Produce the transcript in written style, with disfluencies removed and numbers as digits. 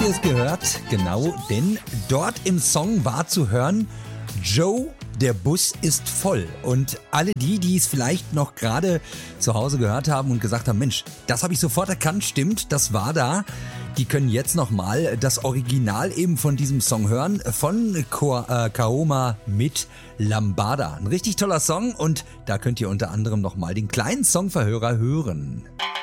ihr es gehört? Genau, denn dort im Song war zu hören, Joe, der Bus ist voll. Und alle die es vielleicht noch gerade zu Hause gehört haben und gesagt haben, Mensch, das habe ich sofort erkannt, stimmt, das war da. Die können jetzt nochmal das Original eben von diesem Song hören, von Kaoma mit Lambada. Ein richtig toller Song und da könnt ihr unter anderem nochmal den kleinen Songverhörer hören.